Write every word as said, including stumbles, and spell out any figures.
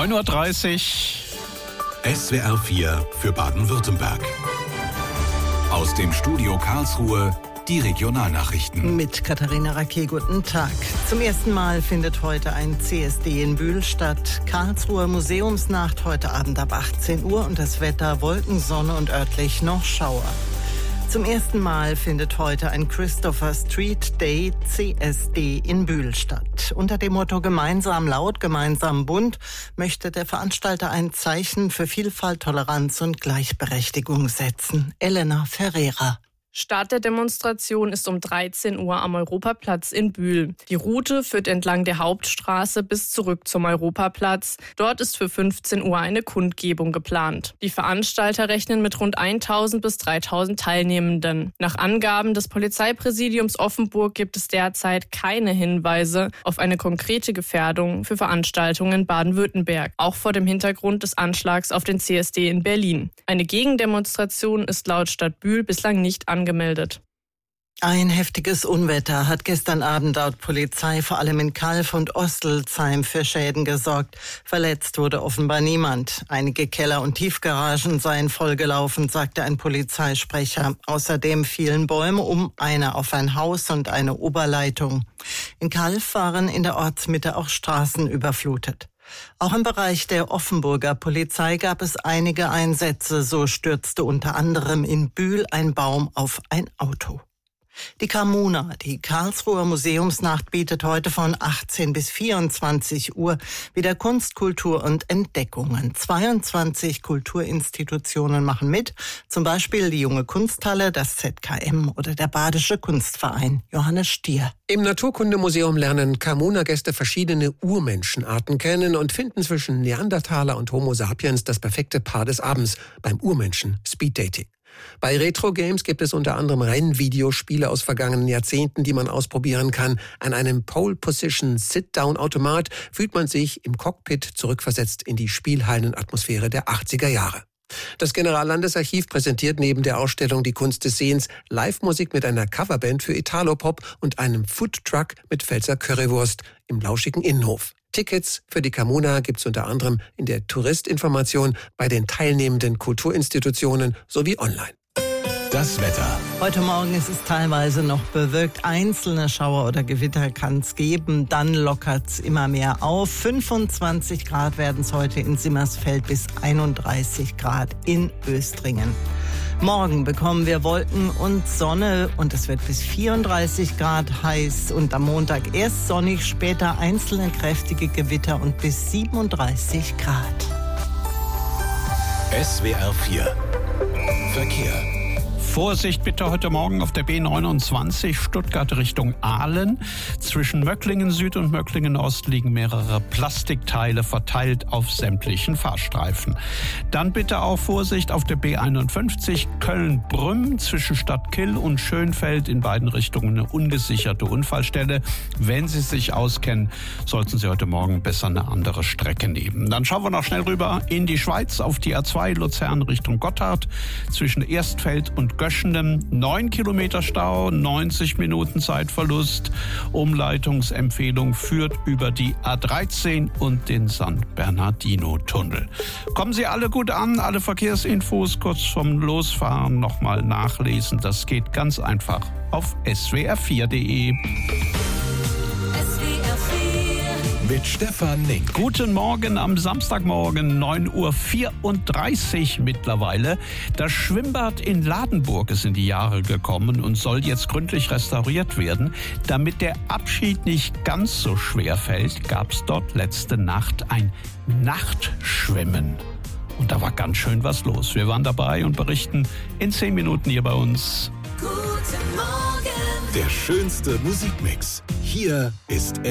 neun Uhr dreißig. S W R vier für Baden-Württemberg. Aus dem Studio Karlsruhe die Regionalnachrichten. Mit Katharina Racke, guten Tag. Zum ersten Mal findet heute ein C S D in Bühl statt. Karlsruher Museumsnacht heute Abend ab achtzehn Uhr und das Wetter Wolken, Sonne und örtlich noch Schauer. Zum ersten Mal findet heute ein Christopher Street Day C S D in Bühl statt. Unter dem Motto Gemeinsam laut, gemeinsam bunt möchte der Veranstalter ein Zeichen für Vielfalt, Toleranz und Gleichberechtigung setzen. Elena Ferreira. Start der Demonstration ist um dreizehn Uhr am Europaplatz in Bühl. Die Route führt entlang der Hauptstraße bis zurück zum Europaplatz. Dort ist für fünfzehn Uhr eine Kundgebung geplant. Die Veranstalter rechnen mit rund tausend bis dreitausend Teilnehmenden. Nach Angaben des Polizeipräsidiums Offenburg gibt es derzeit keine Hinweise auf eine konkrete Gefährdung für Veranstaltungen in Baden-Württemberg, auch vor dem Hintergrund des Anschlags auf den C S D in Berlin. Eine Gegendemonstration ist laut Stadt Bühl bislang nicht angemeldet. angemeldet. Ein heftiges Unwetter hat gestern Abend laut Polizei vor allem in Calw und Ostelsheim für Schäden gesorgt. Verletzt wurde offenbar niemand. Einige Keller und Tiefgaragen seien vollgelaufen, sagte ein Polizeisprecher. Außerdem fielen Bäume um, einer auf ein Haus und eine Oberleitung. In Calw waren in der Ortsmitte auch Straßen überflutet. Auch im Bereich der Offenburger Polizei gab es einige Einsätze. So stürzte unter anderem in Bühl ein Baum auf ein Auto. Die Camuna, die Karlsruher Museumsnacht, bietet heute von achtzehn bis vierundzwanzig Uhr wieder Kunst, Kultur und Entdeckungen. zweiundzwanzig Kulturinstitutionen machen mit, zum Beispiel die Junge Kunsthalle, das Z K M oder der Badische Kunstverein. Johannes Stier. Im Naturkundemuseum lernen Camuna-Gäste verschiedene Urmenschenarten kennen und finden zwischen Neandertaler und Homo sapiens das perfekte Paar des Abends beim Urmenschen Speeddating. Bei Retro Games gibt es unter anderem Rennvideospiele aus vergangenen Jahrzehnten, die man ausprobieren kann. An einem Pole-Position-Sit-Down-Automat fühlt man sich im Cockpit zurückversetzt in die Spielhallenatmosphäre der achtziger Jahre. Das Generallandesarchiv präsentiert neben der Ausstellung Die Kunst des Sehens Live-Musik mit einer Coverband für Italopop und einem Foodtruck mit Pfälzer Currywurst im lauschigen Innenhof. Tickets für die Camuna gibt's unter anderem in der Touristinformation bei den teilnehmenden Kulturinstitutionen sowie online. Das Wetter. Heute Morgen ist es teilweise noch bewölkt. Einzelne Schauer oder Gewitter kann es geben. Dann lockert es immer mehr auf. fünfundzwanzig Grad werden es heute in Simmersfeld bis einunddreißig Grad in Östringen. Morgen bekommen wir Wolken und Sonne und es wird bis vierunddreißig Grad heiß. Und am Montag erst sonnig, später einzelne kräftige Gewitter und bis siebenunddreißig Grad. S W R vier Verkehr. Vorsicht bitte heute Morgen auf der B neunundzwanzig Stuttgart Richtung Aalen. Zwischen Möcklingen Süd und Möcklingen Ost liegen mehrere Plastikteile verteilt auf sämtlichen Fahrstreifen. Dann bitte auch Vorsicht auf der B einundfünfzig Köln-Brünn zwischen Stadt Kill und Schönfeld in beiden Richtungen eine ungesicherte Unfallstelle. Wenn Sie sich auskennen, sollten Sie heute Morgen besser eine andere Strecke nehmen. Dann schauen wir noch schnell rüber in die Schweiz auf die A zwei Luzern Richtung Gotthard zwischen Erstfeld und Göschenen. Neun Kilometer Stau, neunzig Minuten Zeitverlust. Umleitungsempfehlung führt über die A dreizehn und den San Bernardino-Tunnel. Kommen Sie alle gut an, alle Verkehrsinfos kurz vom Losfahren nochmal nachlesen. Das geht ganz einfach auf s w r vier punkt d e. Mit Stefan Link. Guten Morgen am Samstagmorgen, neun Uhr vierunddreißig mittlerweile. Das Schwimmbad in Ladenburg ist in die Jahre gekommen und soll jetzt gründlich restauriert werden. Damit der Abschied nicht ganz so schwer fällt, gab es dort letzte Nacht ein Nachtschwimmen. Und da war ganz schön was los. Wir waren dabei und berichten in zehn Minuten hier bei uns. Guten Morgen. Der schönste Musikmix. Hier ist